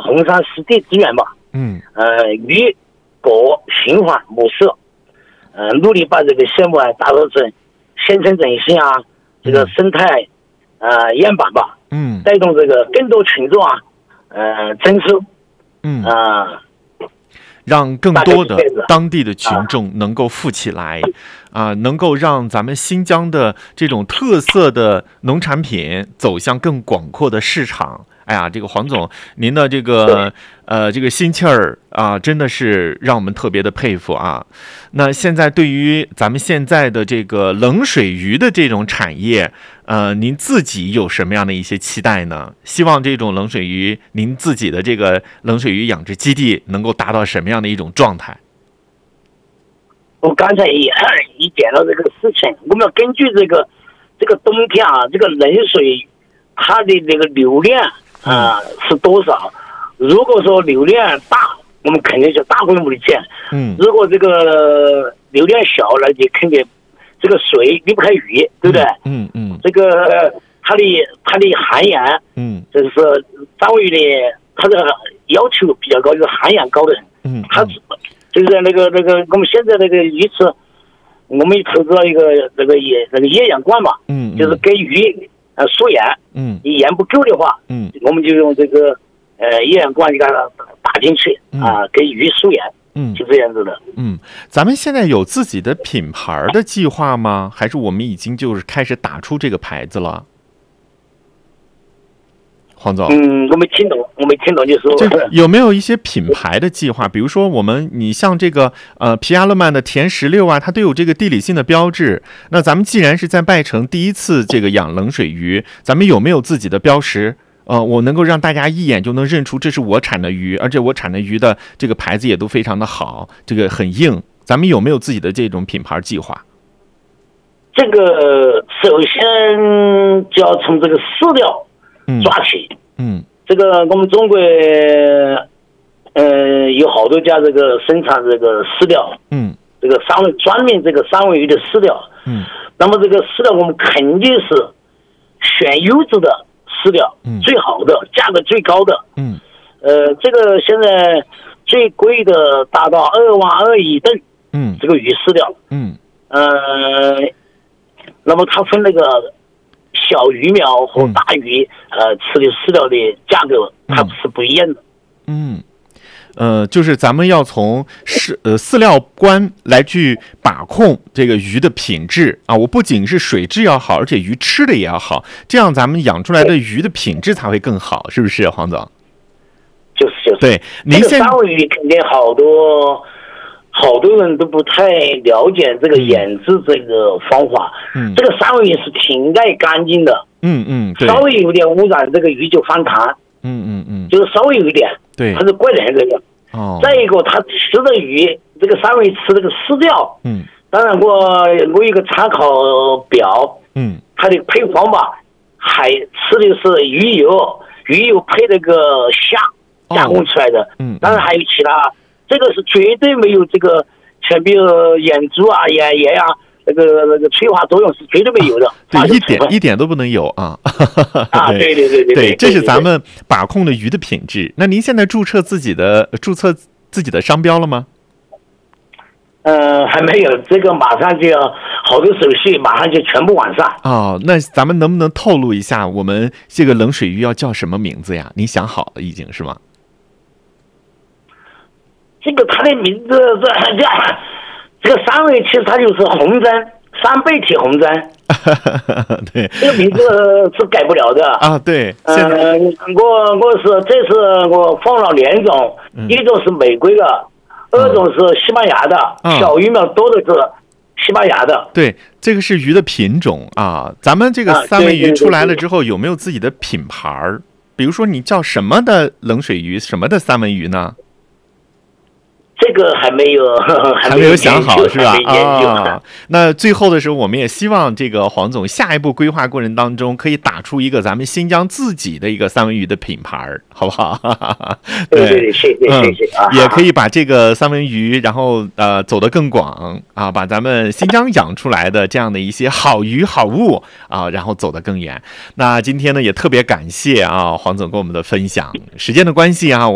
红山湿地资源吧。鱼果循环模式，努力把这个项目打造成县城振兴啊，这个生态样板吧。带动这个更多群众增收。 让更多的当地的群众能够富起来能够让咱们新疆的这种特色的农产品走向更广阔的市场。哎呀，这个黄总，您的这个心气儿真的是让我们特别的佩服啊。那现在对于咱们现在的这个冷水鱼的这种产业，您自己有什么样的一些期待呢？希望这种冷水鱼，您自己的这个冷水鱼养殖基地能够达到什么样的一种状态？ 我刚才也讲到这个事情，我们要根据这个冬天这个冷水它的那个流量是多少？如果说流量大，我们肯定就大规模的建。如果这个流量小了，就肯定这个水离不开鱼，对不对？这个它的涵养，就是单位的它的要求比较高，就是涵养高的人，它就是那个我们现在那个鱼池，我们投资了一个那个液氧罐嘛，就是给鱼输盐，你盐不够的话，我们就用这个液氧罐给它打进去给鱼输盐，就这样子的。 咱们现在有自己的品牌的计划吗？还是我们已经就是开始打出这个牌子了？黄总， 我没听懂，就说有没有一些品牌的计划？比如说你像这个皮亚勒曼的甜石榴它都有这个地理性的标志。那咱们既然是在拜城第一次这个养冷水鱼，咱们有没有自己的标识？我能够让大家一眼就能认出这是我产的鱼，而且我产的鱼的这个牌子也都非常的好，这个很硬。咱们有没有自己的这种品牌计划？ 这个首先就要从这个饲料抓起。这个我们中国有好多家这个生产这个饲料，这个专门这个三文鱼的饲料，那么这个饲料我们肯定是选优质的饲料，最好的，价格最高的，这个现在最贵的达到2万2一吨，这个鱼饲料，那么它分那个小鱼苗和大鱼，吃的饲料的价格它是不一样的。 就是咱们要从饲料官来去把控这个鱼的品质我不仅是水质要好，而且鱼吃的也要好，这样咱们养出来的鱼的品质才会更好，是不是，黄总？ 就是。 对，您这个三文鱼肯定好多人都不太了解这个养殖这个方法。这个三文鱼是挺爱干净的。稍微有点污染，这个鱼就翻弹。就是稍微有一点，它是怪人这个。再一个，它吃的鱼，这个三文鱼吃这个饲料。当然我有一个参考表。它的配方吧，还吃的是鱼油配那个虾加工出来的。当然还有其他。这个是绝对没有这个，像比如养猪盐那个催化作用是绝对没有的。 对，一点都不能有对，这是咱们把控的鱼的品质。那您现在注册自己的商标了吗？ 还没有，这个马上就要好多手续，马上就全部完善。 那咱们能不能透露一下，我们这个冷水鱼要叫什么名字呀？您想好了已经是吗？ 这个它的名字这个三文鱼其实它就是红针，3倍体红针。 对， 这个名字是改不了的对， 这次我放了2种，一种是美国的，2种是西班牙的，小鱼苗多的是西班牙的。 对，这个是鱼的品种咱们这个三文鱼出来了之后，有没有自己的品牌？比如说你叫什么的冷水鱼，什么的三文鱼呢？ 这个还没有想好是吧？那最后的时候，我们也希望这个黄总下一步规划过程当中，可以打出一个咱们新疆自己的一个三文鱼的品牌，好不好？ 对，谢谢也可以把这个三文鱼，然后走得更广把咱们新疆养出来的这样的一些好鱼好物然后走得更远。那今天呢，也特别感谢黄总跟我们的分享。时间的关系